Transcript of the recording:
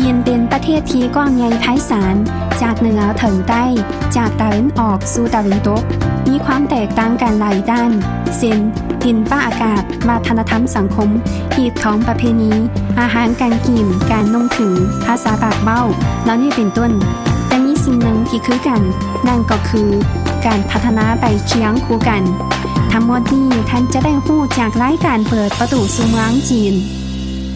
จีนเป็นประเทศที่กว้างใหญ่ไพศาลจากเหนือถึงใต้จากตะวันออกสู่ตะวันตกมีความแตกต่างกันหลายด้านเช่นดินฟ้าอากาศวัฒนธรรมสังคมฮีตของประเพณีอาหารการกินการนุ่งถือภาษาปากเบ้าแล้วนี่เป็นต้นแต่มีสิ่งหนึ่งที่คือกันนั่นก็คือการพัฒนาไปเคียงคู่กันทั้งหมดนี้ท่านจะได้รู้จากรายการเปิดประตูสู่เมืองจีน